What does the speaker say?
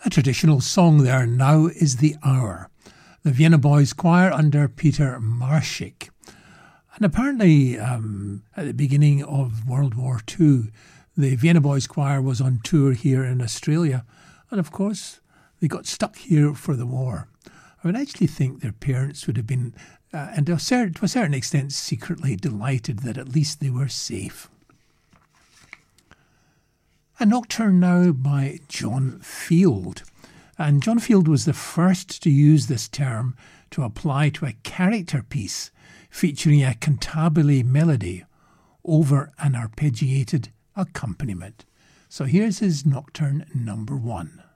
A traditional song there, Now is the Hour. The Vienna Boys Choir under Peter Marschik. And apparently at the beginning of World War II, the Vienna Boys Choir was on tour here in Australia. And of course, they got stuck here for the war. I would actually think their parents would have been, and to a certain extent, secretly delighted that at least they were safe. A nocturne now by John Field. And John Field was the first to use this term to apply to a character piece featuring a cantabile melody over an arpeggiated accompaniment. So here's his nocturne number 1.